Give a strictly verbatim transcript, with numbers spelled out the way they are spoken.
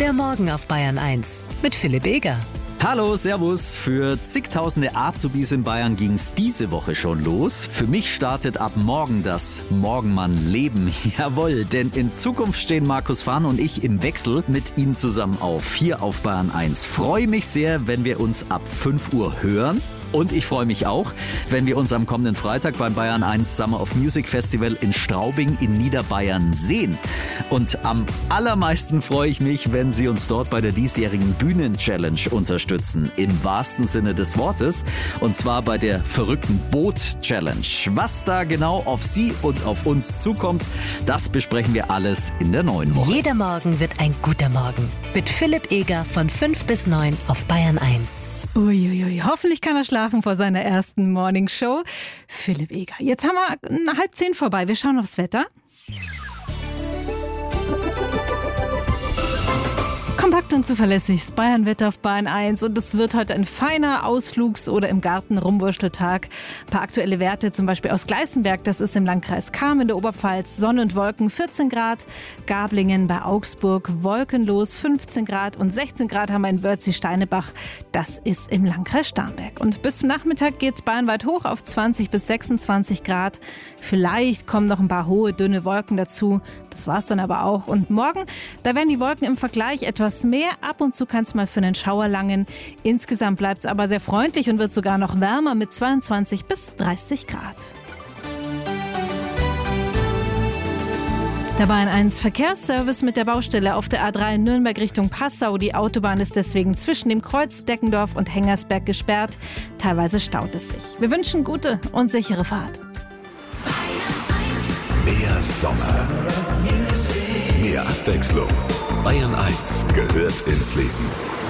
Der Morgen auf Bayern eins mit Philipp Eger. Hallo, servus. Für zigtausende Azubis in Bayern ging's diese Woche schon los. Für mich startet ab morgen das Morgenmann-Leben. Jawohl, denn in Zukunft stehen Markus Fahn und ich im Wechsel mit ihm zusammen auf, hier auf Bayern eins. Freue mich sehr, wenn wir uns ab fünf Uhr hören. Und ich freue mich auch, wenn wir uns am kommenden Freitag beim Bayern eins Summer of Music Festival in Straubing in Niederbayern sehen. Und am allermeisten freue ich mich, wenn Sie uns dort bei der diesjährigen Bühnen-Challenge unterstützen. Im wahrsten Sinne des Wortes. Und zwar bei der verrückten Boot-Challenge. Was da genau auf Sie und auf uns zukommt, das besprechen wir alles in der neuen Woche. Jeder Morgen wird ein guter Morgen. Mit Philipp Eger von fünf bis neun auf Bayern eins. Uiuiui, hoffentlich kann er schlafen vor seiner ersten Morningshow. Philipp Eger. Jetzt haben wir halb zehn vorbei. Wir schauen aufs Wetter. Kompakt und zuverlässig, Bayern-Wetter auf Bayern eins, und es wird heute ein feiner Ausflugs- oder im Garten Rumwurschteltag. Ein paar aktuelle Werte, zum Beispiel aus Gleißenberg, das ist im Landkreis Cham in der Oberpfalz, Sonne und Wolken vierzehn Grad, Gablingen bei Augsburg wolkenlos fünfzehn Grad und sechzehn Grad haben wir in Wörthsee-Steinebach, das ist im Landkreis Starnberg. Und bis zum Nachmittag geht es bayernweit hoch auf zwanzig bis sechsundzwanzig Grad. Vielleicht kommen noch ein paar hohe, dünne Wolken dazu, das war's dann aber auch. Und morgen, da werden die Wolken im Vergleich etwas mehr. Ab und zu kann es mal für einen Schauer langen. Insgesamt bleibt es aber sehr freundlich und wird sogar noch wärmer mit zweiundzwanzig bis dreißig Grad. Der Bayern eins Verkehrsservice mit der Baustelle auf der A drei Nürnberg Richtung Passau. Die Autobahn ist deswegen zwischen dem Kreuz Deckendorf und Hengersberg gesperrt. Teilweise staut es sich. Wir wünschen gute und sichere Fahrt. Mehr Sommer, mehr Abwechslung. Bayern eins gehört ins Leben.